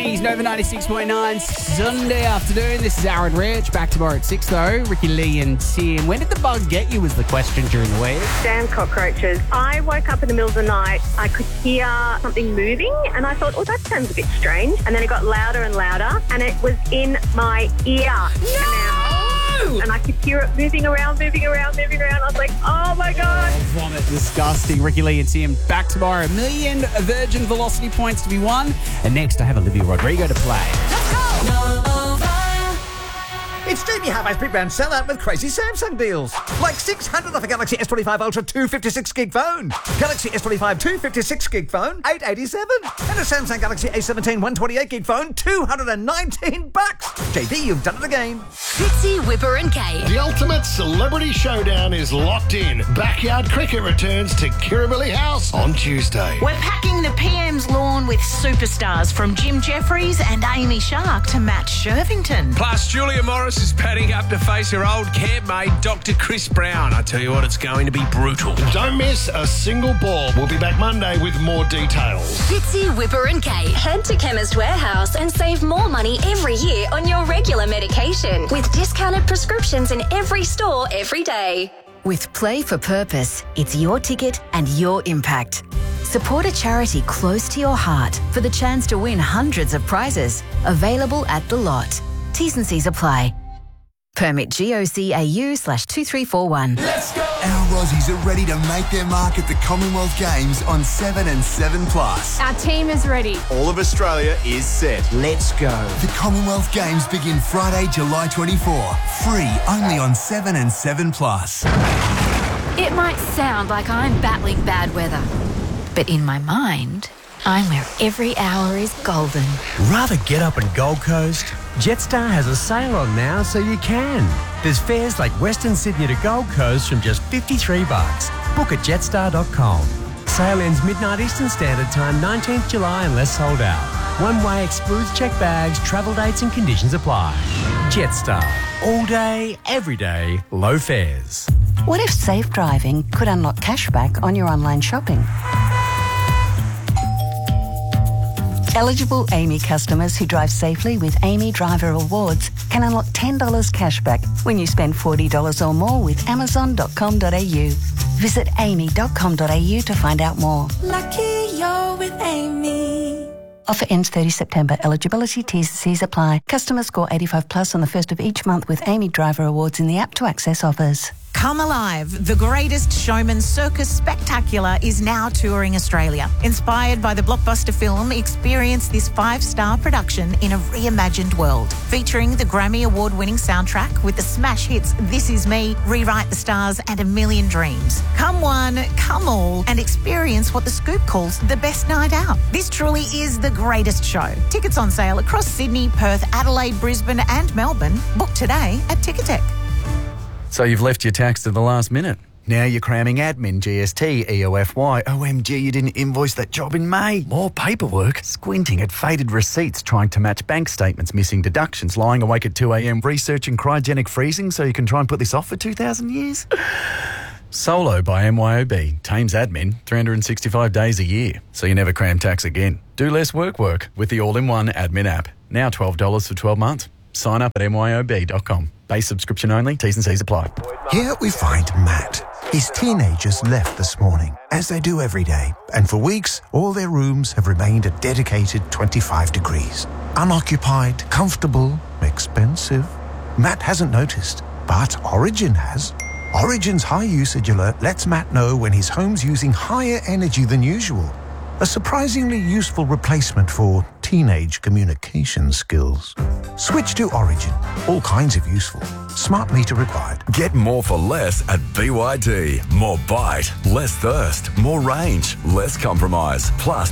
He's Nova 96.9 Sunday afternoon. This is Aaron Rich. Back tomorrow at 6 though. Ricky Lee and Tim. When did the bug get you was the question during the week. Damn cockroaches. I woke up in the middle of the night. I could hear something moving and I thought, oh, that sounds a bit strange. And then it got louder and louder and it was in my ear. No! And I could hear it moving around. I was like, oh my God. Oh, vomit. Disgusting. Ricky Lee and Tim back tomorrow. $1 million Virgin Velocity points to be won. And next I have Olivia Rodrigo to play. Let's go! It's Jamie Harvey's Big Brand sellout with crazy Samsung deals. Like $600 off a Galaxy S25 Ultra 256GB phone. Galaxy S25 256GB phone, $887. And a Samsung Galaxy A17 128GB phone, $219. JD, you've done it again. Fitzy, Whipper and Kate. The ultimate celebrity showdown is locked in. Backyard Cricket returns to Kirribilli House on Tuesday. We're packing the PM's lawn with superstars from Jim Jeffries and Amy Shark to Matt Shervington. Plus, Julia Morris is padding up to face her old campmate, Dr. Chris Brown. I tell you what, it's going to be brutal. Don't miss a single ball. We'll be back Monday with more details. Fitzy, Whipper and Kate. Head to Chemist Warehouse and save more money every year on your regular medication with discounted prescriptions in every store every day. With Play for Purpose, it's your ticket and your impact. Support a charity close to your heart for the chance to win hundreds of prizes. Available at The Lot. T's and C's apply. Permit GOCAU/2341. Let's go! Our Aussies are ready to make their mark at the Commonwealth Games on 7 and 7+. Our team is ready. All of Australia is set. Let's go. The Commonwealth Games begin Friday, July 24. Free only on 7 and 7+. It might sound like I'm battling bad weather, but in my mind, I'm where every hour is golden. Rather get up in Gold Coast? Jetstar has a sale on now, so you can. There's fares like Western Sydney to Gold Coast from just $53. Book at jetstar.com. Sale ends midnight Eastern Standard Time, 19th July unless sold out. One way excludes checked bags, travel dates and conditions apply. Jetstar. All day, every day, low fares. What if safe driving could unlock cashback on your online shopping? Eligible Amy customers who drive safely with Amy Driver Awards can unlock $10 cashback when you spend $40 or more with Amazon.com.au. Visit amy.com.au to find out more. Lucky you're with Amy. Offer ends 30 September. Eligibility, T's and C's apply. Customers score 85 plus on the first of each month with Amy Driver Awards in the app to access offers. Come Alive, the Greatest Showman Circus Spectacular is now touring Australia. Inspired by the blockbuster film, experience this 5-star production in a reimagined world. Featuring the Grammy Award-winning soundtrack with the smash hits This Is Me, Rewrite the Stars and A Million Dreams. Come one, come all, and experience what The Scoop calls the best night out. This truly is the greatest show. Tickets on sale across Sydney, Perth, Adelaide, Brisbane and Melbourne. Book today at Ticketek. So you've left your tax to the last minute. Now you're cramming admin, GST, EOFY. OMG, you didn't invoice that job in May. More paperwork. Squinting at faded receipts, trying to match bank statements, missing deductions, lying awake at 2 a.m, researching cryogenic freezing so you can try and put this off for 2,000 years. Solo by MYOB. Tames admin 365 days a year. So you never cram tax again. Do less work with the all-in-one admin app. Now $12 for 12 months. Sign up at myob.com. Base subscription only. T's and C's apply. Here we find Matt. His teenagers left this morning, as they do every day, and for weeks, all their rooms have remained a dedicated 25 degrees. Unoccupied, comfortable, expensive. Matt hasn't noticed, but Origin has. Origin's high usage alert lets Matt know when his home's using higher energy than usual. A surprisingly useful replacement for teenage communication skills. Switch to Origin. All kinds of useful. Smart meter required. Get more for less at BYD. More bite, less thirst, more range, less compromise. Plus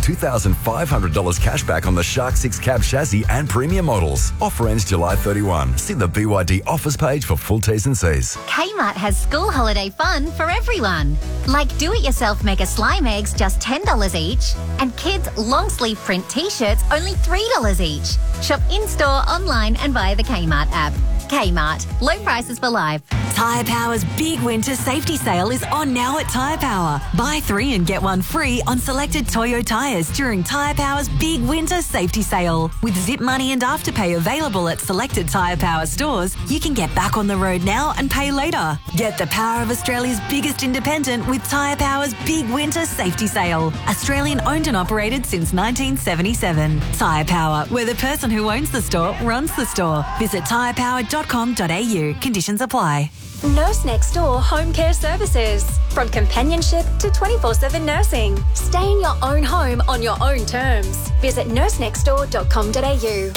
$2,500 cash back on the Shark 6 cab chassis and premium models. Offer ends July 31. See the BYD offers page for full T's and C's. Kmart has school holiday fun for everyone. Like do-it-yourself mega slime eggs, just $10 each. And kids' long-sleeve print T-shirts, only $3 each. Shop in-store, online and via the Kmart app. Kmart. Low prices for life. Tyre Power's big winter safety sale is on now at Tyre Power. Buy 3 and get 1 free on selected Toyo tyres during Tyre Power's big winter safety sale. With Zip Money and Afterpay available at selected Tyre Power stores, you can get back on the road now and pay later. Get the power of Australia's biggest independent with Tyre Power's big winter safety sale. Australian owned and operated since 1977. Tyre Power, where the person who owns the store runs the store. Visit tyrepower.com.au. Conditions apply. Nurse Next Door Home Care Services. From companionship to 24/7 nursing. Stay in your own home on your own terms. Visit nursenextdoor.com.au.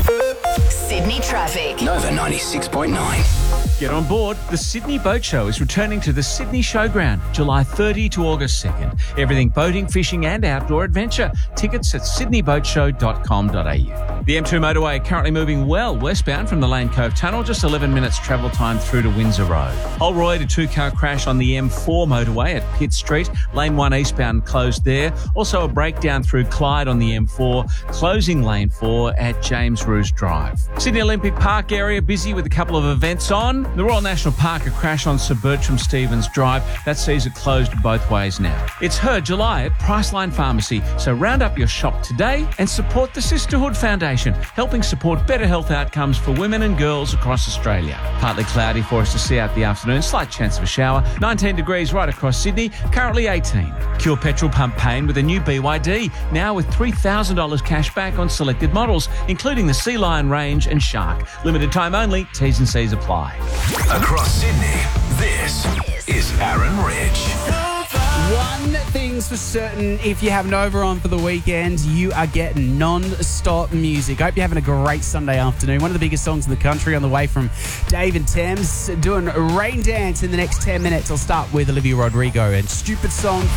Sydney traffic. Nova 96.9. Get on board. The Sydney Boat Show is returning to the Sydney Showground, July 30 to August 2nd. Everything boating, fishing and outdoor adventure. Tickets at sydneyboatshow.com.au. The M2 motorway currently moving well westbound from the Lane Cove Tunnel, just 11 minutes travel time through to Windsor Road. Holroyd, a 2-car crash on the M4 motorway at Pitt Street. Lane 1 eastbound closed there. Also a breakdown through Clyde on the M4, closing Lane 4 at James Roos Drive. Sydney Olympic Park area busy with a couple of events on. The Royal National Park, a crash on Sir Bertram Stevens Drive. That sees it closed both ways now. It's Her July at Priceline Pharmacy, so round up your shop today and support the Sisterhood Foundation, helping support better health outcomes for women and girls across Australia. Partly cloudy for us to see out the afternoon, slight chance of a shower. 19 degrees right across Sydney, currently 18. Cure petrol pump pain with a new BYD, now with $3,000 cash back on selected models, including the Sea Lion range and Shark. Limited time only, T's and C's apply. Across Sydney, this is Aaron Rich. One thing's for certain, if you have Nova on for the weekend, you are getting non-stop music. Hope you're having a great Sunday afternoon. One of the biggest songs in the country on the way from Dave and Thames, doing Rain Dance in the next 10 minutes. I'll start with Olivia Rodrigo and Stupid Song.